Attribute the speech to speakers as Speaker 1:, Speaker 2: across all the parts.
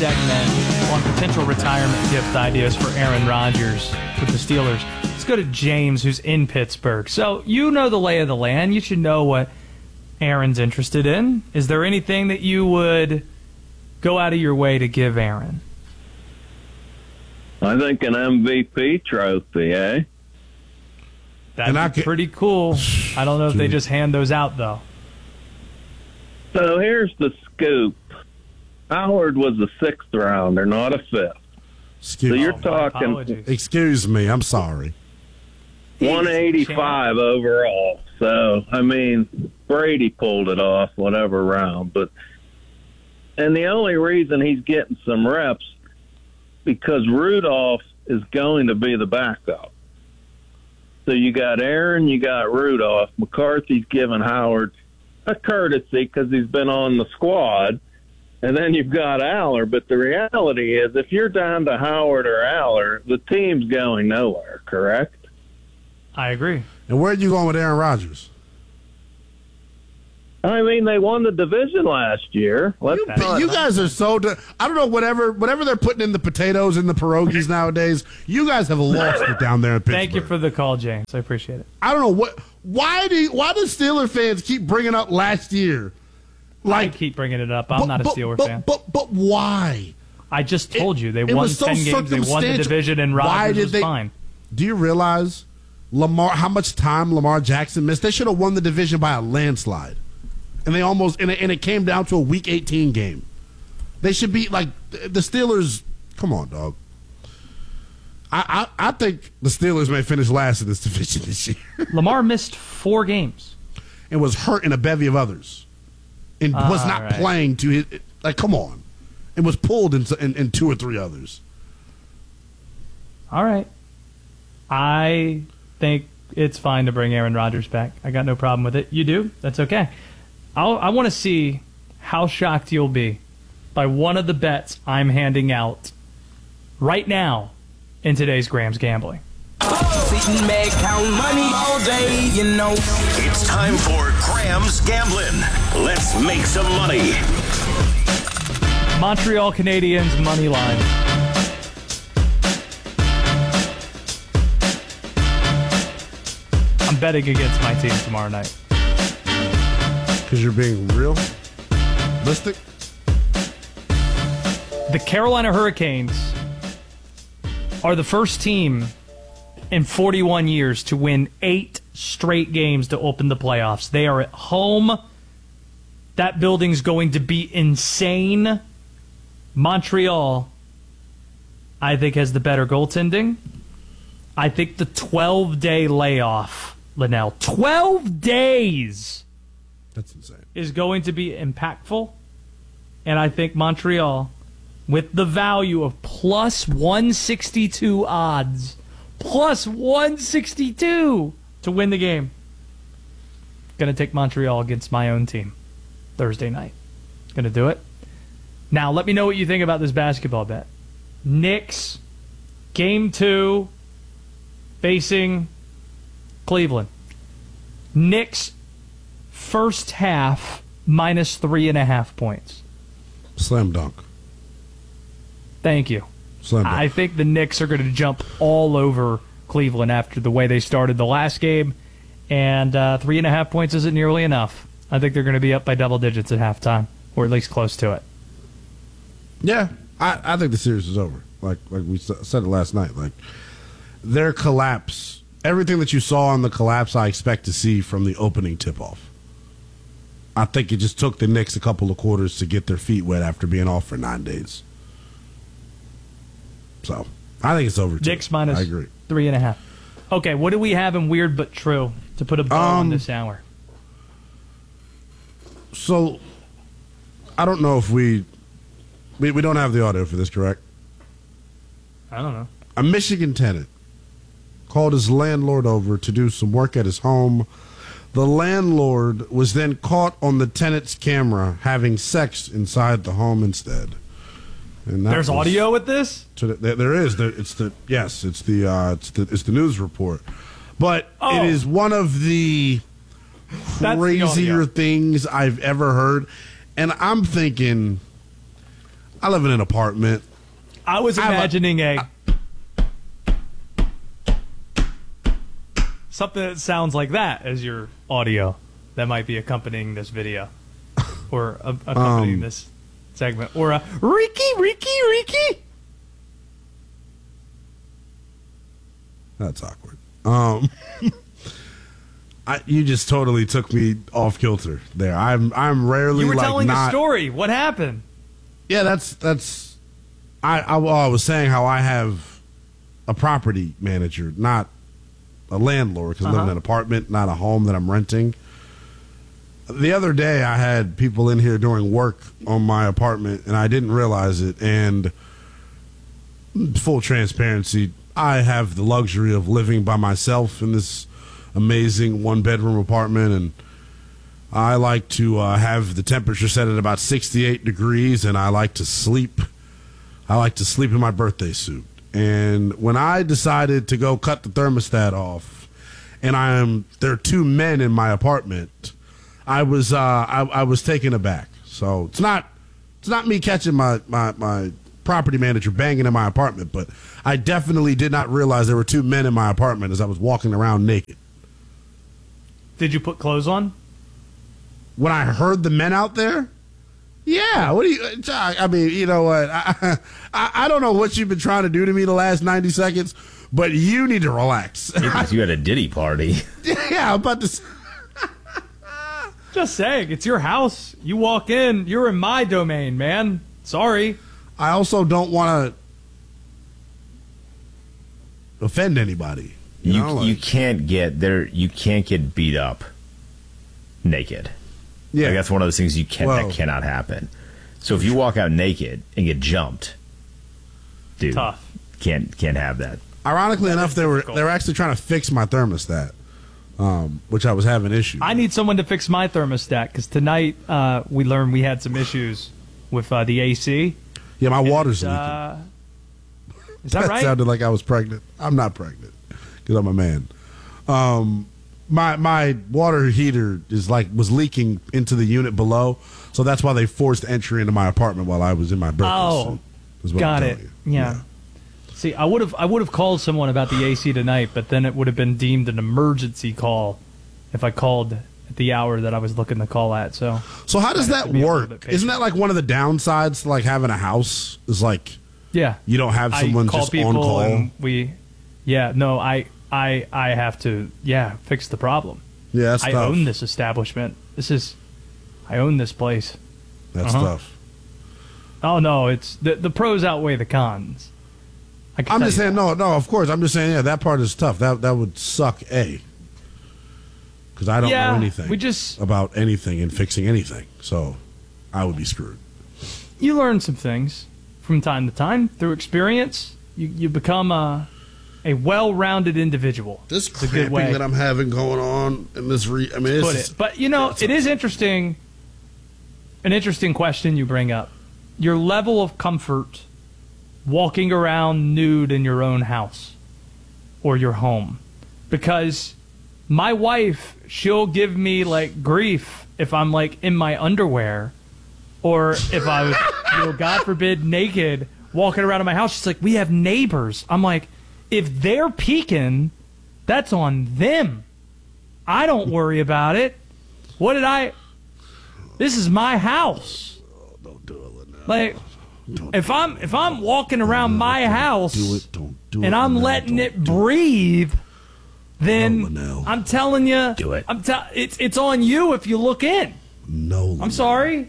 Speaker 1: segment on potential retirement gift ideas for Aaron Rodgers with the Steelers. Let's go to James, who's in Pittsburgh. So you know the lay of the land. You should know what Aaron's interested in. Is there anything that you would go out of your way to give Aaron?
Speaker 2: I think an MVP trophy, eh?
Speaker 1: That'd be pretty cool. I don't know if they just hand those out, though.
Speaker 2: So here's the scoop. Howard was a sixth rounder, not a fifth. So you're talking...
Speaker 3: Excuse me, I'm sorry.
Speaker 2: 185 overall. So, I mean, Brady pulled it off, whatever round. And the only reason he's getting some reps because Rudolph is going to be the backup. So you got Aaron, you got Rudolph. McCarthy's giving Howard a courtesy because he's been on the squad. And then you've got Aller. But the reality is if you're down to Howard or Aller, the team's going nowhere, correct?
Speaker 1: I agree.
Speaker 3: And where are you going with Aaron Rodgers?
Speaker 2: I mean, they won the division last year.
Speaker 3: You guys are so... I don't know, whatever they're putting in the potatoes and the pierogies nowadays, you guys have lost it down there in Pittsburgh.
Speaker 1: Thank you for the call, James. I appreciate it.
Speaker 3: I don't know. Why do Steeler fans keep bringing up last year?
Speaker 1: I keep bringing it up. I'm not a Steeler fan.
Speaker 3: But why?
Speaker 1: I just told you. They won 10 games. They won the division, and Rodgers was fine.
Speaker 3: Do you realize how much time Lamar Jackson missed? They should have won the division by a landslide. And they almost and it came down to a Week 18 game. They should be like the Steelers. Come on, dog. I think the Steelers may finish last in this division this year.
Speaker 1: Lamar missed 4 games
Speaker 3: and was hurt in a bevy of others, and was not playing to his. Like, come on, and was pulled in 2 or 3 others.
Speaker 1: All right, I think it's fine to bring Aaron Rodgers back. I got no problem with it. You do? That's okay. I want to see how shocked you'll be by one of the bets I'm handing out right now in today's Grams Gambling.
Speaker 4: Sitting back, count money all day, you know.
Speaker 5: It's time for Grams Gambling. Let's make some money.
Speaker 1: Montreal Canadiens money line. I'm betting against my team tomorrow night.
Speaker 3: Because you're being realistic?
Speaker 1: The Carolina Hurricanes are the first team in 41 years to win 8 straight games to open the playoffs. They are at home. That building's going to be insane. Montreal, I think, has the better goaltending. I think the 12-day layoff, Linnell, 12 days!
Speaker 3: That's insane.
Speaker 1: Is going to be impactful. And I think Montreal, with the value of plus 162 odds, plus 162 to win the game, going to take Montreal against my own team Thursday night. Going to do it. Now, let me know what you think about this basketball bet. Knicks, Game 2, facing Cleveland. Knicks, first half, minus 3.5 points.
Speaker 3: Slam dunk.
Speaker 1: Thank you.
Speaker 3: Slam dunk.
Speaker 1: I think the Knicks are going to jump all over Cleveland after the way they started the last game, and 3.5 points isn't nearly enough. I think they're going to be up by double digits at halftime, or at least close to it.
Speaker 3: Yeah, I think the series is over. Like we said it last night. Like, their collapse, everything that you saw on the collapse, I expect to see from the opening tip-off. I think it just took the Knicks a couple of quarters to get their feet wet after being off for 9 days. So, I think it's over.
Speaker 1: Knicks minus
Speaker 3: I agree.
Speaker 1: 3.5. Okay, what do we have in Weird But True to put a bow on this hour?
Speaker 3: So, I don't know if we don't have the audio for this, correct?
Speaker 1: I don't know.
Speaker 3: A Michigan tenant called his landlord over to do some work at his home. The landlord was then caught on the tenant's camera having sex inside the home instead. And
Speaker 1: there's audio with this?
Speaker 3: There is. It's the news report, but it is one of the crazier things I've ever heard. And I'm thinking, I live in an apartment.
Speaker 1: I was imagining something that sounds like that as your audio that might be accompanying this video or accompanying this segment. Or a Ricky.
Speaker 3: That's awkward. You just totally took me off kilter there. I'm rarely
Speaker 1: You were
Speaker 3: like
Speaker 1: telling
Speaker 3: not.
Speaker 1: a story. What happened?
Speaker 3: Yeah, that's. I was saying how I have a property manager, not a landlord, because I live in an apartment, not a home that I'm renting. The other day, I had people in here doing work on my apartment, and I didn't realize it. And full transparency, I have the luxury of living by myself in this amazing one-bedroom apartment, and I like to have the temperature set at about 68 degrees, and I like to sleep. I like to sleep in my birthday suit. And when I decided to go cut the thermostat off, and there are two men in my apartment, I was taken aback. So it's not me catching my property manager banging in my apartment, but I definitely did not realize there were two men in my apartment as I was walking around naked.
Speaker 1: Did you put clothes on?
Speaker 3: When I heard the men out there, yeah. What do you? I mean, you know what? I don't know what you've been trying to do to me the last 90 seconds, but you need to relax.
Speaker 6: Because you had a Diddy party.
Speaker 3: Yeah, I'm about to.
Speaker 1: Just saying, it's your house. You walk in, you're in my domain, man. Sorry.
Speaker 3: I also don't want to offend anybody.
Speaker 6: You can't get there. You can't get beat up naked.
Speaker 3: Yeah,
Speaker 6: Like, that's one of those things that cannot happen. So if you walk out naked and get jumped, dude,
Speaker 1: Tough.
Speaker 6: can't have that.
Speaker 3: Ironically enough, they were actually trying to fix my thermostat, which I was having issues.
Speaker 1: I need someone to fix my thermostat because tonight we learned we had some issues with the AC.
Speaker 3: Yeah, my water's leaking.
Speaker 1: Is that right?
Speaker 3: Sounded like I was pregnant. I'm not pregnant because I'm a man. My water heater was leaking into the unit below, so that's why they forced entry into my apartment while I was in my birthday suit. Is what
Speaker 1: got
Speaker 3: I'm
Speaker 1: it.
Speaker 3: telling you.
Speaker 1: Yeah. See, I would have called someone about the AC tonight, but then it would have been deemed an emergency call if I called at the hour that I was looking to call at. So
Speaker 3: how does that
Speaker 1: be a little bit
Speaker 3: work?
Speaker 1: patient.
Speaker 3: Isn't that like one of the downsides to like having a house? Is like
Speaker 1: yeah,
Speaker 3: you don't have someone
Speaker 1: I call
Speaker 3: just
Speaker 1: people
Speaker 3: on call.
Speaker 1: and I have to fix the problem.
Speaker 3: Yeah, that's
Speaker 1: I
Speaker 3: tough.
Speaker 1: own this establishment. I own this place.
Speaker 3: That's tough.
Speaker 1: Oh no, it's the pros outweigh the cons.
Speaker 3: I'm just saying, no, of course. I'm just saying, yeah, that part is tough. That would suck, because I don't know anything about anything and fixing anything. So I would be screwed.
Speaker 1: You learn some things from time to time through experience. You become a well-rounded individual.
Speaker 3: This
Speaker 1: It's a good way
Speaker 3: cramping that I'm having going on in this,
Speaker 1: But it is interesting. An interesting question you bring up: your level of comfort walking around nude in your own house or your home, because my wife, she'll give me like grief if I'm like in my underwear or if I was, God forbid, naked walking around in my house. She's like, we have neighbors. I'm like, if they're peeking, that's on them. I don't worry about it. This is my house.
Speaker 3: Don't do it, Linnell.
Speaker 1: Like, if I'm walking around my house
Speaker 3: Don't do it,
Speaker 1: and I'm
Speaker 3: Linnell.
Speaker 1: letting it breathe, then
Speaker 3: No, Linnell.
Speaker 1: I'm telling you,
Speaker 6: Do it.
Speaker 1: It's on you if you look in.
Speaker 3: No, Linnell.
Speaker 1: I'm sorry.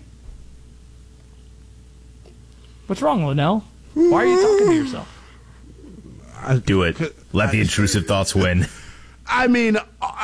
Speaker 1: What's wrong, Linnell? Why are you talking to yourself?
Speaker 6: Do it. Let the intrusive thoughts win.
Speaker 3: I mean,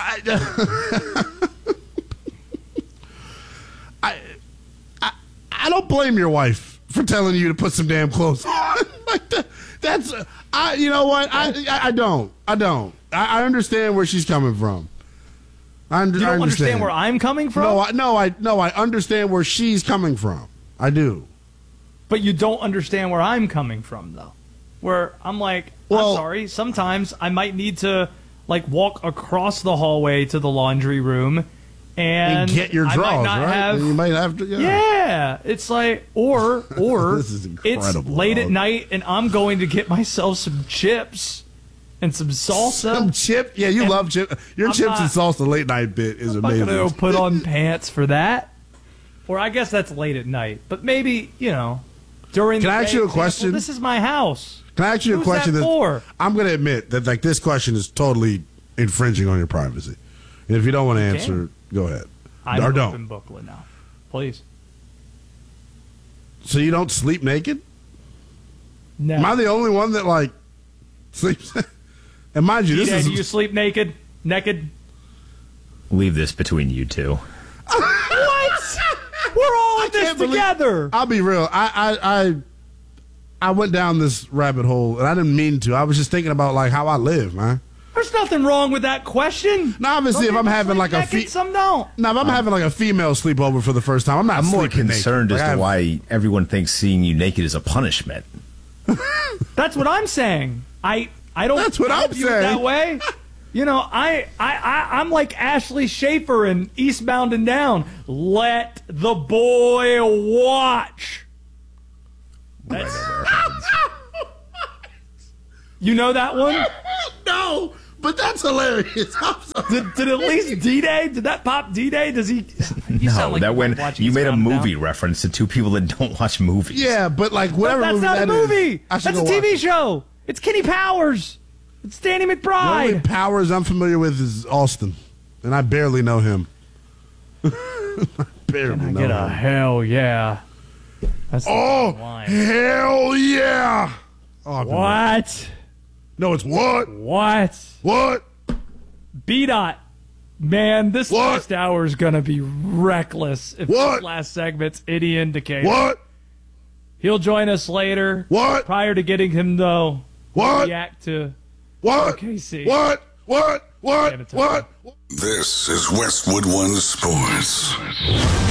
Speaker 3: I don't blame your wife for telling you to put some damn clothes on. Like that's you know what? I don't. I understand where she's coming from. I
Speaker 1: You don't
Speaker 3: understand
Speaker 1: understand where I'm coming from?
Speaker 3: I understand where she's coming from. I do.
Speaker 1: But you don't understand where I'm coming from, though. Where I'm like,
Speaker 3: Well-
Speaker 1: I'm sorry, sometimes I might need to like walk across the hallway to the laundry room and
Speaker 3: get your
Speaker 1: I
Speaker 3: drawers,
Speaker 1: might not
Speaker 3: right?
Speaker 1: have.
Speaker 3: You might have to.
Speaker 1: Yeah, Yeah, it's like, or
Speaker 3: This is incredible,
Speaker 1: it's late at
Speaker 3: dog.
Speaker 1: night and I'm going to get myself some chips and some salsa.
Speaker 3: Some chip? Yeah, you
Speaker 1: And
Speaker 3: love chip. Your
Speaker 1: I'm
Speaker 3: chips
Speaker 1: not-
Speaker 3: and salsa late night bit is
Speaker 1: I'm not
Speaker 3: amazing.
Speaker 1: going to put on pants for that. Or I guess that's late at night. But maybe, during
Speaker 3: Can
Speaker 1: the
Speaker 3: I ask
Speaker 1: day,
Speaker 3: you a
Speaker 1: well,
Speaker 3: question?
Speaker 1: this is my house.
Speaker 3: Can I ask you a
Speaker 1: Who's
Speaker 3: question?
Speaker 1: that for?
Speaker 3: I'm going to admit that like this question is totally infringing on your privacy. And if you don't want to answer, go ahead.
Speaker 1: I'm
Speaker 3: or
Speaker 1: an
Speaker 3: don't.
Speaker 1: open booklet now. Please.
Speaker 3: So you don't sleep naked?
Speaker 1: No.
Speaker 3: Am I the only one that like sleeps? And mind you, this
Speaker 1: D-Day,
Speaker 3: is
Speaker 1: do you sleep naked? Naked?
Speaker 6: Leave this between you two.
Speaker 1: What? We're all in this
Speaker 3: can't believe-
Speaker 1: together.
Speaker 3: I'll be real. I went down this rabbit hole and I didn't mean to. I was just thinking about like how I live, man.
Speaker 1: There's nothing wrong with that question.
Speaker 3: Now, obviously,
Speaker 1: Some
Speaker 3: if I'm
Speaker 1: people
Speaker 3: having
Speaker 1: sleep
Speaker 3: like
Speaker 1: naked,
Speaker 3: a
Speaker 1: some don't.
Speaker 3: now if I'm having like a female sleepover for the first time, I'm not.
Speaker 6: I'm more
Speaker 3: sleeping
Speaker 6: concerned
Speaker 3: naked.
Speaker 6: as
Speaker 3: Like,
Speaker 6: to why everyone thinks seeing you naked is a punishment.
Speaker 1: That's what I'm saying. I don't.
Speaker 3: That's what
Speaker 1: I don't
Speaker 3: I'm
Speaker 1: view it
Speaker 3: saying.
Speaker 1: that way. I'm like Ashley Schaefer in Eastbound and Down. Let the boy watch. You know that one?
Speaker 3: No, but that's hilarious. I'm sorry.
Speaker 1: Did at least D-Day? Did that pop D-Day? Does he? You sound
Speaker 6: No,
Speaker 1: like
Speaker 6: that
Speaker 1: you
Speaker 6: when
Speaker 1: like watching
Speaker 6: you made a
Speaker 1: Eastbound and
Speaker 6: movie
Speaker 1: Down.
Speaker 6: reference to two people that don't watch movies.
Speaker 3: Yeah, but like whatever
Speaker 1: That's
Speaker 3: movie
Speaker 1: not a
Speaker 3: that is,
Speaker 1: movie.
Speaker 3: I should
Speaker 1: That's a
Speaker 3: go
Speaker 1: TV
Speaker 3: watch it.
Speaker 1: show. It's Kenny Powers. It's Danny
Speaker 3: The
Speaker 1: McBride.
Speaker 3: only Powers I'm familiar with is Austin, and I barely know him. I barely
Speaker 1: I
Speaker 3: know
Speaker 1: get a
Speaker 3: him.
Speaker 1: hell yeah. That's the
Speaker 3: Oh,
Speaker 1: line.
Speaker 3: hell yeah! Oh, I've been-
Speaker 1: What?
Speaker 3: No, it's what?
Speaker 1: What?
Speaker 3: What?
Speaker 1: B-Dot. Man, this
Speaker 3: What?
Speaker 1: last hour is going to be reckless if
Speaker 3: What?
Speaker 1: this last segment's any indicator.
Speaker 3: What?
Speaker 1: He'll join us later.
Speaker 3: What?
Speaker 1: Prior to getting him, though,
Speaker 3: What?
Speaker 1: react to
Speaker 3: What?
Speaker 1: OKC.
Speaker 3: What? What?
Speaker 1: Damn it,
Speaker 3: What? What?
Speaker 7: This is Westwood One Sports.